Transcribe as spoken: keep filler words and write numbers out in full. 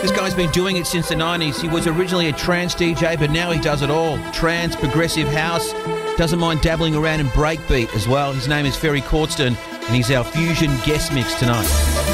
This guy's been doing it since the nineties. He was originally a trance D J, but now he does it all. Trance, progressive house, doesn't mind dabbling around in breakbeat as well. His name is Ferry Cordston, and he's our Fusion guest mix tonight.